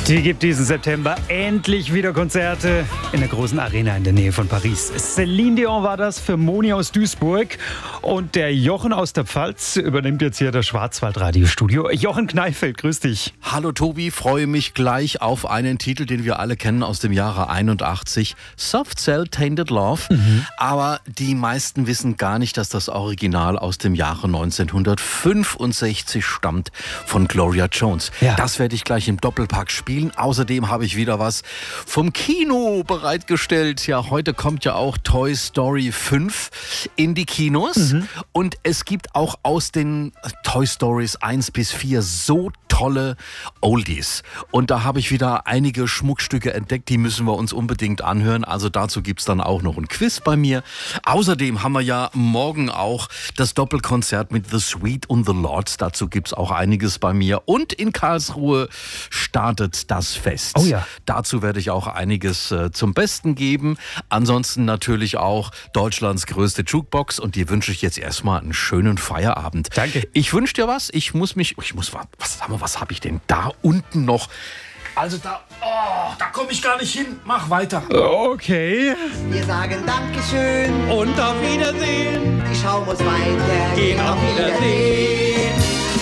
Die gibt diesen September endlich wieder Konzerte in der großen Arena in der Nähe von Paris. Céline Dion war das für Moni aus Duisburg. Und der Jochen aus der Pfalz übernimmt jetzt hier das Schwarzwald-Radiostudio. Jochen Kneifeld, grüß dich. Hallo Tobi, freue mich gleich auf einen Titel, den wir alle kennen aus dem Jahre 81. Soft Cell Tainted Love. Aber die meisten wissen gar nicht, dass das Original aus dem Jahre 1965 stammt von Gloria Jones. Ja. Das werde ich gleich im Doppelpack spielen. Außerdem habe ich wieder was vom Kino bereitgestellt. Ja, heute kommt ja auch Toy Story 5 in die Kinos. Und es gibt auch aus den Toy Stories 1 bis 4 so tolle Oldies. Und da habe ich wieder einige Schmuckstücke entdeckt, die müssen wir uns unbedingt anhören. Also dazu gibt es dann auch noch ein Quiz bei mir. Außerdem haben wir ja morgen auch das Doppelkonzert mit The Sweet und The Lords. Dazu gibt es auch einiges bei mir. Und in Karlsruhe startet das Fest. Oh ja. Dazu werde ich auch einiges zum Besten geben. Ansonsten natürlich auch Deutschlands größte Jukebox. Und dir wünsche ich jetzt erstmal einen schönen Feierabend. Danke. Ich wünsche dir was. Was habe ich denn da unten noch? Also da komme ich gar nicht hin. Mach weiter. Okay. Wir sagen Dankeschön, Und auf Wiedersehen. die Show muss weitergehen. Auf Wiedersehen.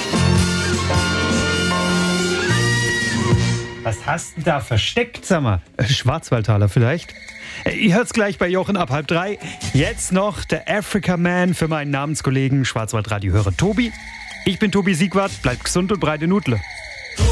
Was hast du da versteckt, sag mal? Schwarzwaldtaler vielleicht? Ihr hört's gleich bei Jochen ab 2:30. Jetzt noch der Africa Man für meinen Namenskollegen Schwarzwaldradio-Hörer Tobi. Ich bin Tobi Siegwart, bleibt gesund und breite Nudle.